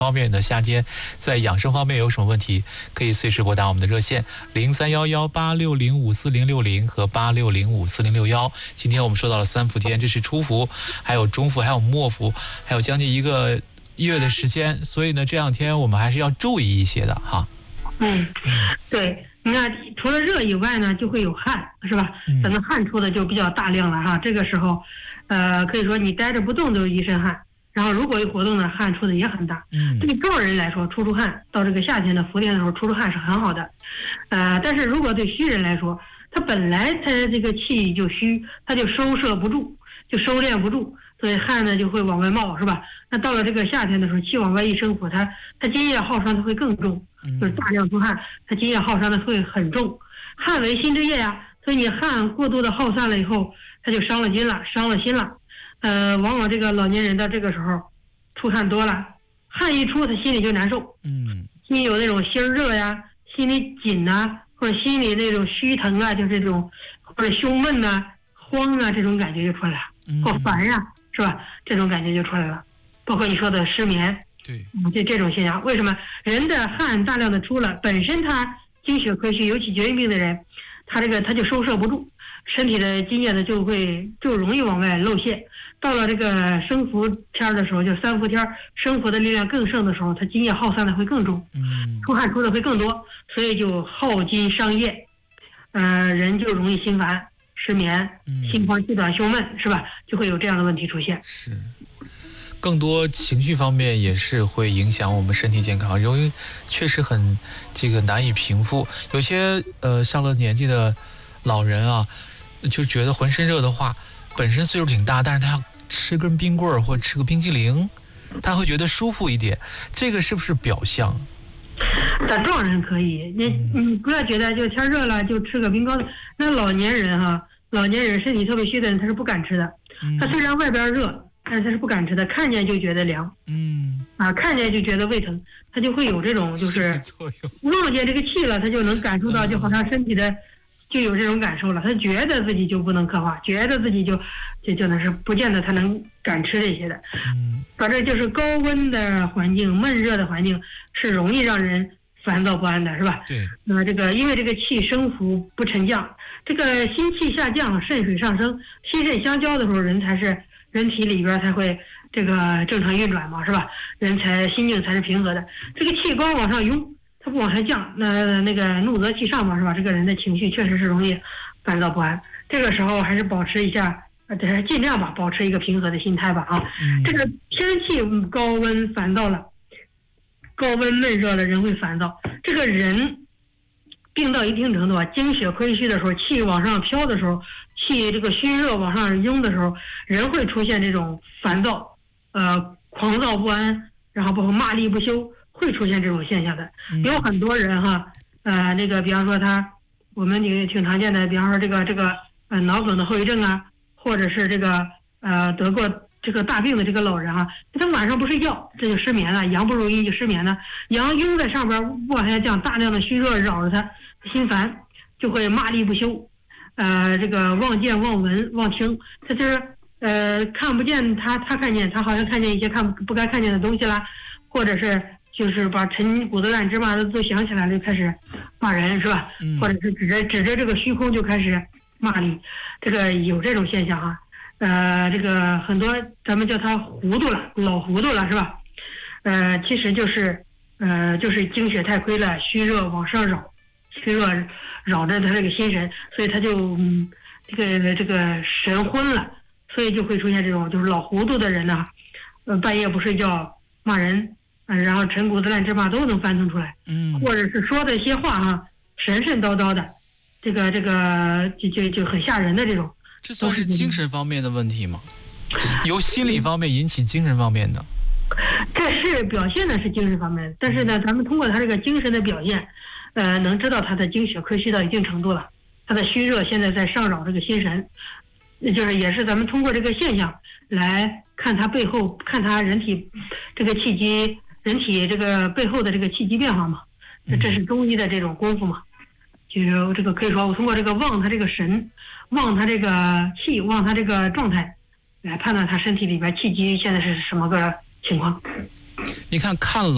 方面呢，夏天在养生方面有什么问题，可以随时拨打我们的热线031186054060和86054061。今天我们说到了3伏天，这是初伏，还有中伏，还有末伏，还有将近1个月的时间，所以呢，这2天我们还是要注意一些的哈。 对，你看，除了热以外呢，就会有汗，是吧？咱们汗出的就比较大量了哈。这个时候，可以说你待着不动都有一身汗。然后如果有活动呢，汗出的也很大。对壮人来说，出汗到这个夏天的伏天的时候出汗是很好的。但是如果对虚人来说，他本来他这个气就虚，他就收摄不住，就收敛不住，所以汗呢就会往外冒，是吧？那到了这个夏天的时候，气往外一生伏，他津液耗伤的会更重，就是大量出汗，他津液耗伤的会很重。汗为心之液呀，所以你汗过度的耗散了以后，他就伤了筋了，伤了心了。往往这个老年人的这个时候出汗多了，汗一出他心里就难受，心有那种心热呀，心里紧呐，或者心里那种虚疼啊，就是这种或者胸闷呐、慌啊这种感觉就出来了，或烦呀，是吧？这种感觉就出来了，包括你说的失眠， 对， 就这种现象。为什么人的汗大量的出了，本身他精血亏虚，尤其绝经病的人，他就收摄不住，身体的津液呢就容易往外漏泄。到了这个生伏天的时候，就3伏天，生伏的力量更盛的时候，它津液耗散的会更重，出汗出的会更多，所以就耗津伤液，人就容易心烦、失眠、心慌气短、胸闷，是吧？就会有这样的问题出现。 是，更多情绪方面也是会影响我们身体健康，由于确实很难以平复。有些上了年纪的老人啊，就觉得浑身热的话，本身岁数挺大，但是他要吃根冰棍儿或者吃个冰激凌，他会觉得舒服一点，这个是不是表象？ 但壮人可以，你不要觉得就天热了就吃个冰糕。那老年人身体特别虚的人，他是不敢吃的。他虽然外边热，但是他是不敢吃的，看见就觉得凉，看见就觉得胃疼，他就会有这种就是望见这个气了，他就能感受到，就好像身体的就有这种感受了，他觉得自己就不能克化，觉得自己就能是不见得他能敢吃这些的。反正就是高温的环境、闷热的环境是容易让人烦躁不安的，是吧？ 对。 这个因为这个气升伏不沉降，这个心气下降，肾水上升，心肾相交的时候，人体里边才会这个正常运转嘛，是吧？心境才是平和的。这个气光往上涌，它不往下降，那个怒则气上嘛，是吧？这个人的情绪确实是容易烦躁不安。这个时候还是保持一下，还是尽量吧，保持一个平和的心态吧啊。这个天气高温烦躁了，高温闷热了，人会烦躁。这个人病到一定程度啊，精血亏虚的时候，气往上飘的时候，气这个虚热往上涌的时候，人会出现这种烦躁，狂躁不安，然后包括骂力不休。会出现这种现象的，有很多人哈，比方说我们挺常见的，比方说这个脑梗的后遗症啊，或者是这个得过这个大病的这个老人啊，他晚上不睡觉，这就失眠了，阳不如阴就失眠了，阳涌在上边不往下降，大量的虚热扰着他，心烦，就会骂力不休，这个望见望闻望听，他就是看不见他看见，他好像看见一些不该看见的东西啦，或者是就是把陈谷子烂芝麻都想起来了，就开始骂人，是吧？或者是指着这个虚空就开始骂你，这个有这种现象哈。这个很多咱们叫他糊涂了，老糊涂了，是吧？其实就是精血太亏了，虚热往上扰，虚热扰着他这个心神，所以他就这个神昏了，所以就会出现这种就是老糊涂的人呢，半夜不睡觉骂人。然后陈谷子烂芝麻都能翻腾出来，或者是说的一些话哈，神叨叨的，这个就很吓人的这种。 这算是精神方面的问题吗？由心理方面引起精神方面的？ 这是表现的是精神方面，但是呢，咱们通过他这个精神的表现，能知道他的精血亏虚到一定程度了，他的虚热现在在上扰这个心神，就是也是咱们通过这个现象来看他背后，看他人体这个气机。人体这个背后的这个气机变化嘛，这是中医的这种功夫嘛，就是这个可以说我通过这个望他这个神，望他这个气，望他这个状态，来判断他身体里边气机现在是什么个情况。 你看了